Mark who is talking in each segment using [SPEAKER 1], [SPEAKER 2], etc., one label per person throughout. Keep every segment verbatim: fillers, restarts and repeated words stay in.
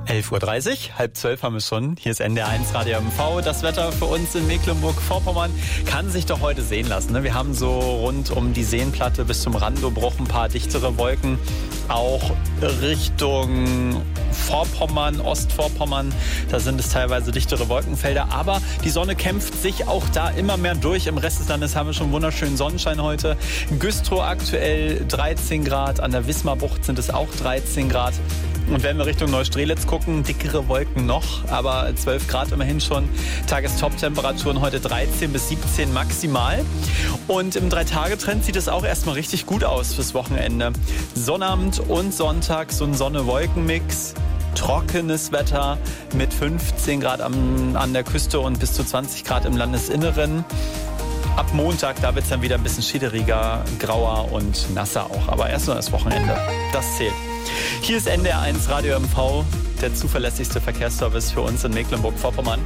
[SPEAKER 1] elf Uhr dreißig, halb zwölf haben wir schon. Hier ist N D R eins Radio M V. Das Wetter für uns in Mecklenburg-Vorpommern kann sich doch heute sehen lassen. Wir haben so rund um die Seenplatte bis zum Randobruch ein paar dichtere Wolken. Auch Richtung Vorpommern, Ostvorpommern, da sind es teilweise dichtere Wolkenfelder. Aber die Sonne kämpft sich auch da immer mehr durch. Im Rest des Landes haben wir schon wunderschönen Sonnenschein heute. Güstrow aktuell dreizehn Grad, an der Wismarbucht sind es auch dreizehn Grad. Und wenn wir Richtung Neustrelitz gucken, dickere Wolken noch, aber zwölf Grad immerhin schon. Tagestop-Temperaturen heute dreizehn bis siebzehn maximal. Und im Drei-Tage-Trend sieht es auch erstmal richtig gut aus fürs Wochenende. Sonnabend und Sonntag so ein Sonne-Wolken-Mix. Trockenes Wetter mit fünfzehn Grad am, an der Küste und bis zu zwanzig Grad im Landesinneren. Ab Montag, da wird es dann wieder ein bisschen schiederiger, grauer und nasser auch. Aber erst nur das Wochenende. Das zählt. Hier ist N D R eins Radio M V, der zuverlässigste Verkehrsservice für uns in Mecklenburg-Vorpommern.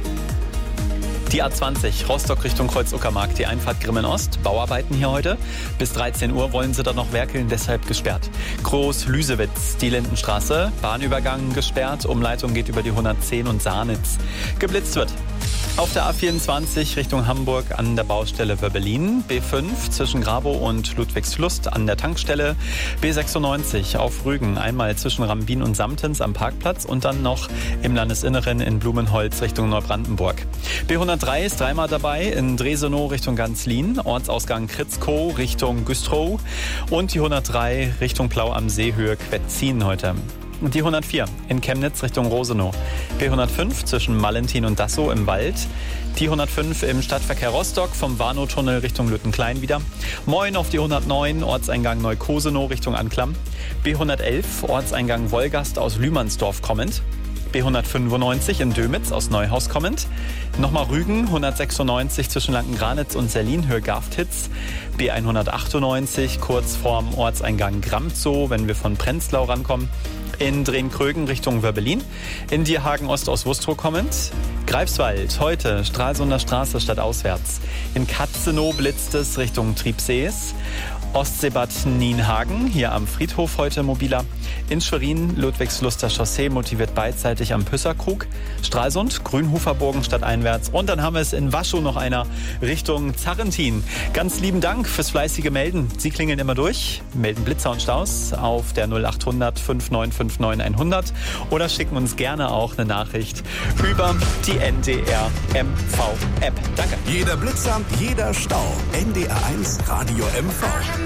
[SPEAKER 1] Die A zwanzig, Rostock Richtung Kreuz-Uckermark, die Einfahrt Grimmen-Ost. Bauarbeiten hier heute. Bis dreizehn Uhr wollen sie da noch werkeln, deshalb gesperrt. Groß-Lüsewitz, die Lindenstraße, Bahnübergang gesperrt. Umleitung geht über die hundertzehn und Sahnitz. Geblitzt wird. Auf der A vierundzwanzig Richtung Hamburg an der Baustelle Wöbbelin, B fünf zwischen Grabow und Ludwigslust an der Tankstelle, B sechsundneunzig auf Rügen, einmal zwischen Rambin und Samtens am Parkplatz und dann noch im Landesinneren in Blumenholz Richtung Neubrandenburg. B hundertdrei ist dreimal dabei in Dresenow Richtung Ganzlin, Ortsausgang Kritzkow Richtung Güstrow und die hundertdrei Richtung Plau am See Höhe Quetzin heute. Und die hundertvier in Chemnitz Richtung Rosenow. B hundertfünf zwischen Mallentin und Dassow im Wald. Die hundertfünf im Stadtverkehr Rostock vom Warnow-Tunnel Richtung Lüttenklein wieder. Moin auf die hundertneun, Ortseingang Neukosenow Richtung Anklam. B hundertelf, Ortseingang Wolgast aus Lühmannsdorf kommend. B hundertfünfundneunzig in Dömitz aus Neuhaus kommend. Nochmal Rügen, hundertsechsundneunzig zwischen Lanken-Granitz und Serlin, Höhe Garftitz. B hundertachtundneunzig kurz vorm Ortseingang Gramzow, wenn wir von Prenzlau rankommen. In Drehn-Krögen Richtung Wöbbelin. In Dierhagen Ost aus Wustrow kommend. Greifswald, heute Stralsunder Straße statt auswärts. In Katzenow blitzt es Richtung Triebsees. Ostseebad Nienhagen, hier am Friedhof heute mobiler. In Schwerin, Ludwigsluster Chaussee motiviert beidseitig am Püsserkrug. Stralsund, Grünhuferburgen stadteinwärts. Und dann haben wir es in Waschow noch einer Richtung Zarrentin. Ganz lieben Dank fürs fleißige Melden. Sie klingeln immer durch, melden Blitzer und Staus auf der null achthundert fünf neun fünf neun hundert oder schicken uns gerne auch eine Nachricht über die N D R M V App. Danke.
[SPEAKER 2] Jeder Blitzer, jeder Stau. N D R eins Radio M V.